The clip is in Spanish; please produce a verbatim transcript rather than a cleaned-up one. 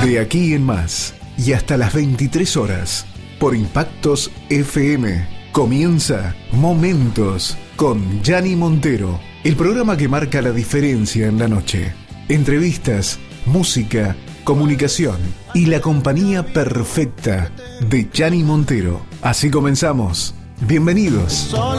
De aquí en más y hasta las veintitrés horas por Impactos F M comienza Momentos con Gianni Montero, el programa que marca la diferencia en la noche. Entrevistas, música, comunicación y la compañía perfecta de Gianni Montero. Así comenzamos. Bienvenidos.